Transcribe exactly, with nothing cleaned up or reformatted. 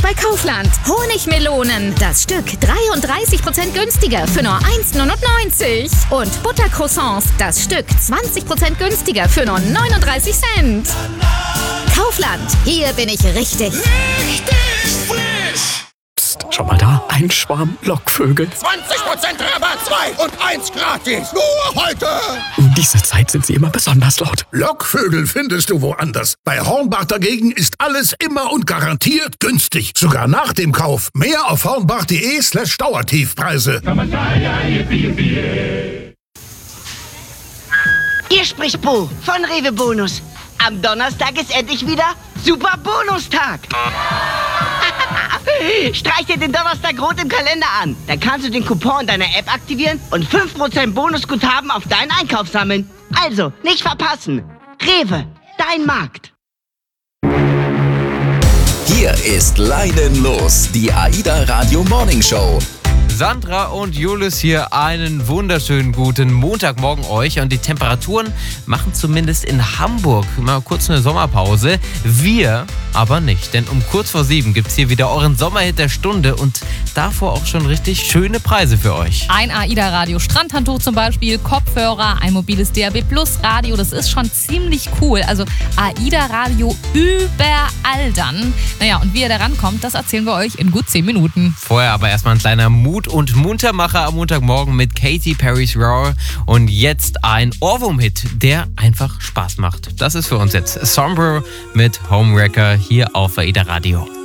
bei Kaufland. Honigmelonen, das Stück dreiunddreißig Prozent günstiger für nur eins Komma neunundneunzig. Und Buttercroissants, das Stück zwanzig Prozent günstiger für nur neununddreißig Cent. Kaufland, hier bin ich richtig. Richtig frisch! Psst, schau mal da, ein Schwarm Lockvögel. zwanzig Prozent Rabatt, zwei und eins gratis. Nur heute. Um diese Zeit sind sie immer besonders laut. Lockvögel findest du woanders. Bei Hornbach dagegen ist alles immer und garantiert günstig. Sogar nach dem Kauf. Mehr auf hornbach.de slash Dauertiefpreise. Hier spricht Bo von Rewe Bonus. Am Donnerstag ist endlich wieder Super Bonustag. Streich dir den Donnerstag rot im Kalender an. Dann kannst du den Coupon deiner App aktivieren und fünf Prozent Bonusguthaben auf deinen Einkauf sammeln. Also, nicht verpassen. Rewe, dein Markt. Hier ist Leidenlos, die AIDA Radio Morning Show. Sandra und Julius hier, einen wunderschönen guten Montagmorgen euch. Und die Temperaturen machen zumindest in Hamburg mal kurz eine Sommerpause. Wir aber nicht, denn um kurz vor sieben gibt es hier wieder euren Sommerhit der Stunde und davor auch schon richtig schöne Preise für euch. Ein AIDA-Radio, Strandhandtuch zum Beispiel, Kopfhörer, ein mobiles D A B Plus Radio, das ist schon ziemlich cool. Also AIDA-Radio überall dann. Naja, und wie ihr da rankommt, das erzählen wir euch in gut zehn Minuten. Vorher aber erstmal ein kleiner Mut- und Muntermacher am Montagmorgen mit Katy Perry's Roar und jetzt ein Ohrwurm-Hit, der einfach Spaß macht. Das ist für uns jetzt Sombre mit Homewrecker hier auf AIDA Radio.